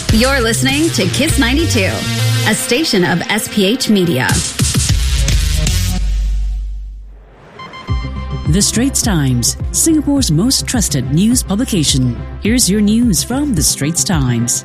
You're listening to Kiss 92, a station of SPH Media. The Straits Times, Singapore's most trusted news publication. Here's your news from The Straits Times.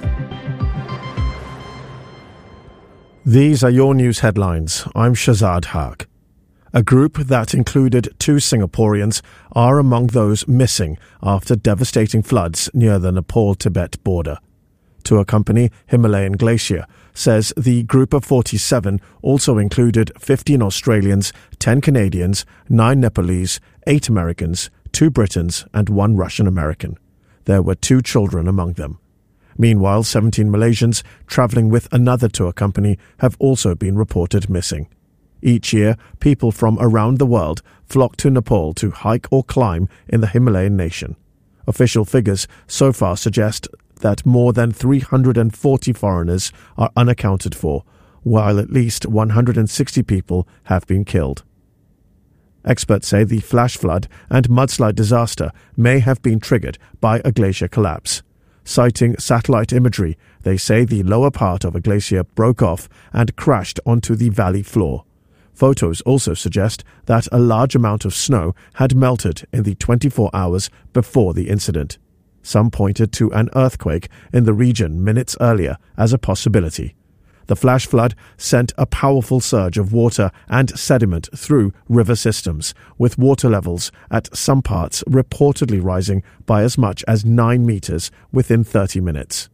These are your news headlines. I'm Shazad Haq. A group that included 2 Singaporeans are among those missing after devastating floods near the Nepal-Tibet border. Tour company Himalayan Glacier says the group of 47 also included 15 Australians, 10 Canadians, 9 Nepalese, 8 Americans, 2 Britons and 1 Russian American. There were 2 children among them. Meanwhile, 17 Malaysians travelling with another tour company have also been reported missing. Each year, people from around the world flock to Nepal to hike or climb in the Himalayan nation. Official figures so far suggest that more than 340 foreigners are unaccounted for, while at least 160 people have been killed. Experts say the flash flood and mudslide disaster may have been triggered by a glacier collapse. Citing satellite imagery, they say the lower part of a glacier broke off and crashed onto the valley floor. Photos also suggest that a large amount of snow had melted in the 24 hours before the incident. Some pointed to an earthquake in the region minutes earlier as a possibility. The flash flood sent a powerful surge of water and sediment through river systems, with water levels at some parts reportedly rising by as much as 9 meters within 30 minutes.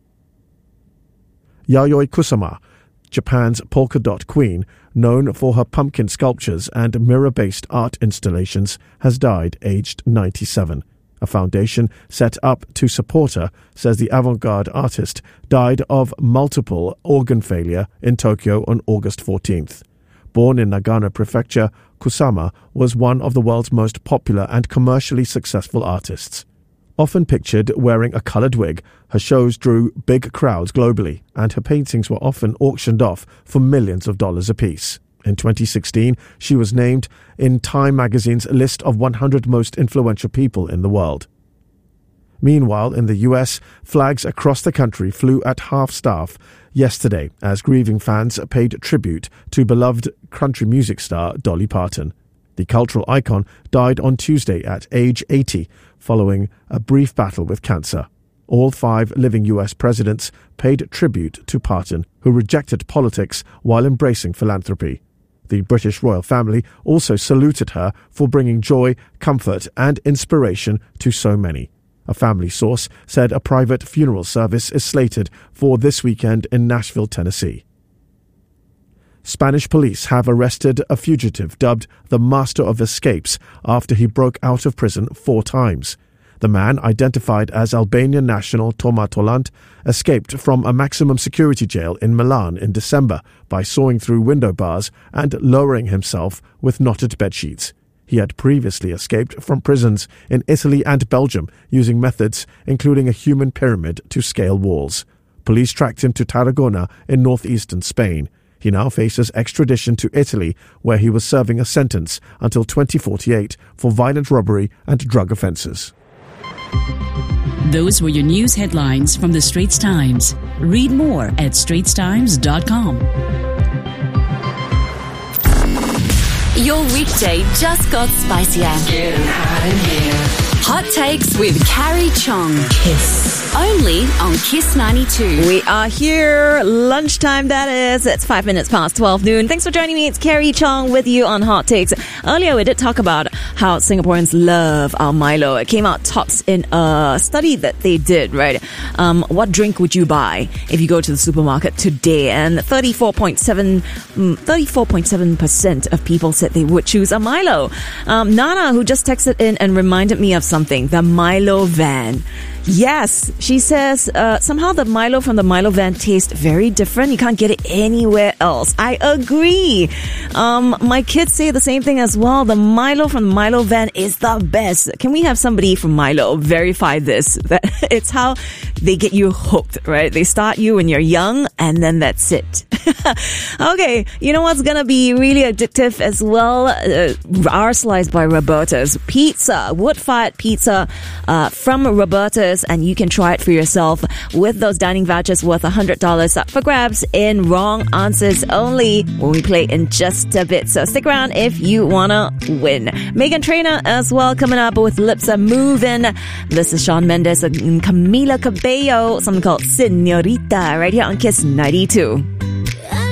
Yayoi Kusama, Japan's polka dot queen, known for her pumpkin sculptures and mirror-based art installations, has died aged 97. A foundation set up to support her says the avant-garde artist died of multiple organ failure in Tokyo on August 14th. Born in Nagano Prefecture, Kusama was one of the world's most popular and commercially successful artists. Often pictured wearing a coloured wig, her shows drew big crowds globally, and her paintings were often auctioned off for millions of dollars apiece. In 2016, she was named in Time magazine's list of 100 most influential people in the world. Meanwhile, in the US, flags across the country flew at half-staff yesterday as grieving fans paid tribute to beloved country music star Dolly Parton. The cultural icon died on Tuesday at age 80 following a brief battle with cancer. All 5 living US presidents paid tribute to Parton, who rejected politics while embracing philanthropy. The British royal family also saluted her for bringing joy, comfort and inspiration to so many. A family source said a private funeral service is slated for this weekend in Nashville, Tennessee. Spanish police have arrested a fugitive dubbed the Master of Escapes after he broke out of prison 4 times. The man, identified as Albanian national Toma Tolant, escaped from a maximum security jail in Milan in December by sawing through window bars and lowering himself with knotted bedsheets. He had previously escaped from prisons in Italy and Belgium using methods including a human pyramid to scale walls. Police tracked him to Tarragona in northeastern Spain. He now faces extradition to Italy, where he was serving a sentence until 2048 for violent robbery and drug offences. Those were your news headlines from The Straits Times. Read more at straitstimes.com. Your weekday just got spicier. Getting hot in here. Hot Takes with Carrie Chong. Kiss. Only on Kiss 92. We are here. Lunchtime, that is. It's 5 minutes past 12 noon. Thanks for joining me. It's Carrie Chong with you on Hot Takes. Earlier, we did talk about how Singaporeans love our Milo. It came out tops in a study that they did, right? What drink would you buy if you go to the supermarket today? And 34.7% of people said they would choose a Milo. Nana, who just texted in and reminded me of something, the Milo van. Yes, she says somehow the Milo from the Milo van tastes very different. You can't get it anywhere else. I agree. My kids say the same thing as well. The Milo from the Milo van is the best. Can we have somebody from Milo verify this? That it's how they get you hooked, right? They start you when you're young, and then that's it. Okay, you know what's gonna be really addictive as well? Our Slice by Roberta's pizza, wood-fired pizza from Roberta's, and you can try it for yourself with those dining vouchers worth $100 up for grabs in wrong answers only when we play in just a bit. So stick around if you wanna win. Meghan Trainor as well coming up with Lips Are Moving. This is Shawn Mendes and Camila Cabello, something called Señorita, right here on Kiss 92.